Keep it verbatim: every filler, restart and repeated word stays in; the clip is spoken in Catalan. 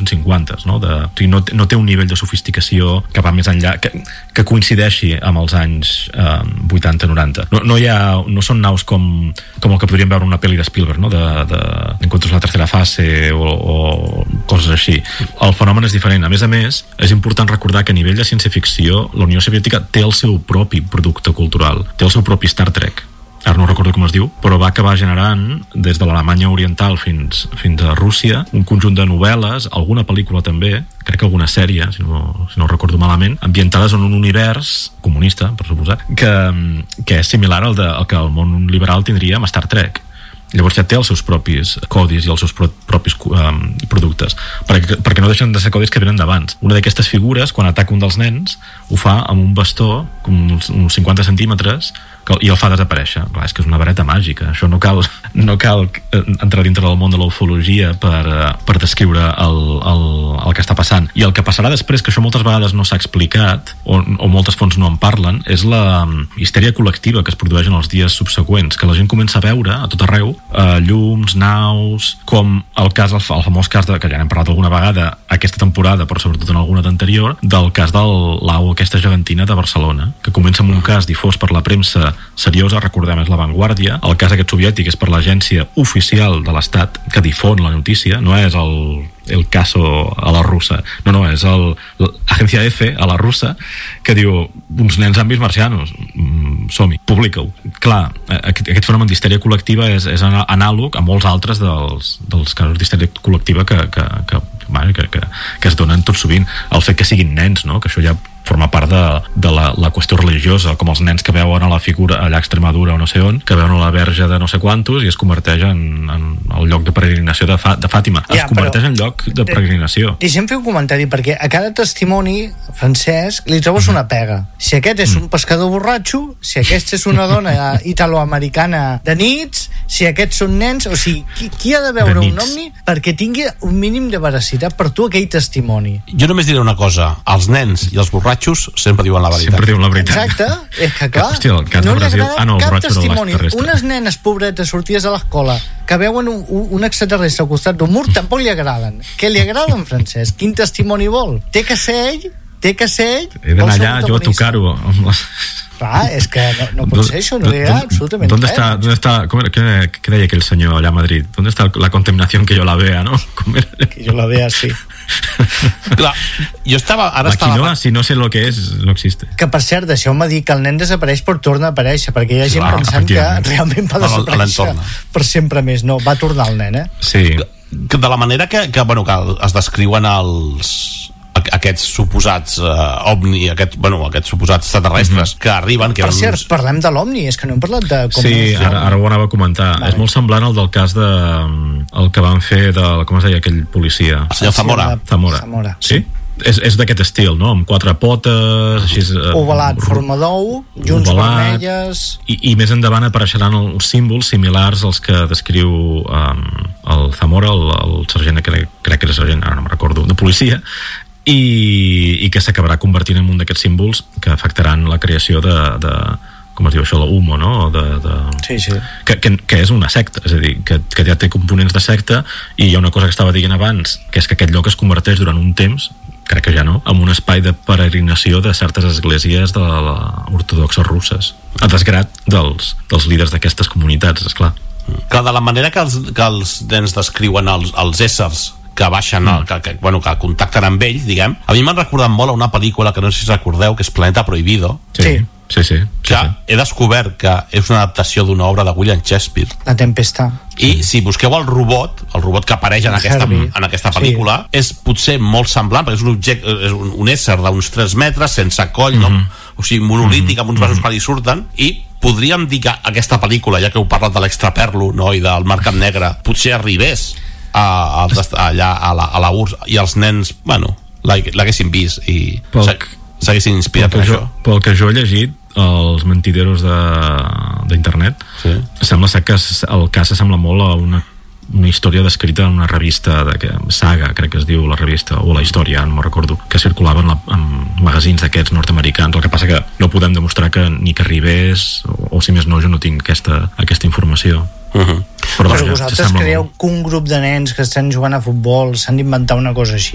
cent cinquanta, no? De, o sigui, no, no té un nivell de sofisticació que va més enllà, que, que coincideixi amb els anys eh, vuitanta noranta. No, no, hi ha, no són naus com, com el que podríem veure una pel·li de Spielberg, no? de, de Encuentros en la tercera fase o, o coses així. El fenomen és diferent. A més a més, és important recordar que a nivell de ciència-ficció la Unió Soviètica té el seu propi producte cultural, té el seu propi Star Trek. Ara no recordo com es diu, però va acabar generant, des de l'Alemanya Oriental fins, fins a Rússia, un conjunt de novel·les, alguna pel·lícula també, crec que alguna sèrie, si no, si no recordo malament, ambientades en un univers comunista, per suposar, que, que és similar al, de, al que el món liberal tindria amb Star Trek. Llavors ja té els seus propis codis i els seus pro propis um, productes, perquè, perquè no deixen de ser codis que venen d'abans. Una d'aquestes figures, quan ataca un dels nens, ho fa amb un bastó, com uns, uns cinquanta centímetres, que, i el fa desaparèixer. Clar, és que és una vareta màgica. Això no cal, no cal entrar dintre del món de la ufologia per, per descriure el, el, el que està passant. I el que passarà després, que això moltes vegades no s'ha explicat, o, o moltes fonts no en parlen, és la histèria col·lectiva que es produeix en els dies subsegüents, que la gent comença a veure a tot arreu Uh, llums, naus, com el cas, el, el famós cas de, que ja n'hem parlat alguna vegada aquesta temporada, però sobretot en alguna d'anterior, del cas del l'au aquesta gegantina de Barcelona, que comença amb un cas difós per la premsa seriosa, recordem, és La Vanguardia. El cas aquest soviètic és per l'agència oficial de l'Estat que difon la notícia, no és el el caso a la russa, no, no, és l'agència F a la russa, que diu, uns nens han vist marcianos, mm, som-hi, publica-ho. Clar, aquest, aquest fenomen d'histèria col·lectiva és, és anàleg a molts altres dels, dels casos d'histèria col·lectiva que, que, que, que, que, que es donen tot sovint. El fet que siguin nens, no? Que això ja forma part de, de la, la qüestió religiosa, com els nens que veuen a la figura allà a Extremadura o no sé on, que veuen a la verge de no sé quantos i es converteix en, en el lloc de peregrinació de, Fa, de Fàtima. Es ja, converteix però, en lloc de peregrinació. Deixem fer un comentari, perquè a cada testimoni, Francesc, li trobes una pega. Si aquest és un pescador borratxo, si aquesta és una dona italoamericana de nits, si aquests són nens, o sigui, qui, qui ha de veure de un ovni perquè tingui un mínim de veracitat per tu aquell testimoni? Jo només diré una cosa, els nens i els borratxos sempre diuen la veritat. Sempre diuen la veritat. Exacte, és que clar, hòstia, el cas no de Brasil... li agrada ah, no, cap testimoni. De unes nenes pobretes sortides a l'escola que veuen un, un, un extraterrestre al costat d'un mur tampoc li agraden. Què li agrada en Francesc? Quin testimoni vol? Té que ser ell? Té que ser ell? He d'anar allà jo a tocar-ho amb les... Clar, és que no, no pot ser això, no li agrada absolutament ¿Dónde está, ¿dónde está, cómo, qué, qué deia aquell senyor allà a Madrid? ¿Dónde está la contaminación que yo la vea, no? Que yo la vea, sí. Clar, jo estava... Ara la quinoa, estava... si no sé lo que és, no existe. Que per cert, deixeu-me dir que el nen desapareix però torna a aparèixer, perquè hi ha gent clar, pensant que realment va desaparèixer per sempre més. No, va tornar el nen, eh? Sí. Que de la manera que, que, bueno, que es descriuen els... aquests suposats uh, ovni, aquest, bueno, aquests suposats extraterrestres mm-hmm. que arriben... Que per cert, uns... parlem de l'ovni, és que no hem parlat de... Com sí, ara, ara ho anava a comentar. Vale. És molt semblant al del cas de... el que van fer de... com es deia aquell policia? El senyor Zamora. Zamora. Zamora. Sí? És, és d'aquest estil, no? Amb quatre potes... Així, ovalat, forma d'ou, junts vermelles... I, I més endavant apareixeran els símbols similars als que descriu um, el Zamora, el, el sergent, crec, crec que era sergent, ara no me'n recordo, de policia, i, i que s'acabarà convertint en un d'aquests símbols que afectaran la creació de, de com es diu això, la humo, no? De, de... Sí, sí. Que, que, que és una secta, és a dir, que, que ja té components de secta, i hi ha una cosa que estava dient abans, que és que aquest lloc es converteix durant un temps, crec que ja no, en un espai de peregrinació de certes esglésies de la ortodoxes russes, a desgrat dels, dels líders d'aquestes comunitats, esclar. Que de la manera que els, que els nens descriuen els, els éssers que baixen, mm. que, que, bueno, que contacten amb ells, diguem. A mi m'han recordat molt a una pel·lícula que no sé si recordeu, que és Planeta Prohibido. Sí, sí, sí. Que sí, sí. He descobert que és una adaptació d'una obra de William Shakespeare. La Tempesta. I si busqueu el robot, el robot que apareix en aquesta, en aquesta pel·lícula, sí. És potser molt semblant, perquè és un objecte, és un, un ésser d'uns tres metres, sense coll, mm-hmm. no? O sigui, monolític, amb uns vasos mm-hmm. que li surten, i podríem dir que aquesta pel·lícula, ja que heu parlat de l'Extraperlo, no?, i del Mercat Negre, potser arribés A, a, allà a la, a la U R S S i els nens, bueno, l'haguessin vist i s'haguessin inspirat per això. Pel que jo he llegit els mentideros d'internet, sí. Sembla ser que el cas sembla molt a una, una història descrita en una revista de que, Saga, crec que es diu la revista, o La Història, no me'n recordo, que circulava en, la, en magazins d'aquests nord-americans. El que passa que no podem demostrar que ni que arribés, o, o si més no, jo no tinc aquesta, aquesta informació. Uh-huh. Però, Però vosaltres creieu molt... que un grup de nens que estan jugant a futbol s'han d'inventar una cosa així?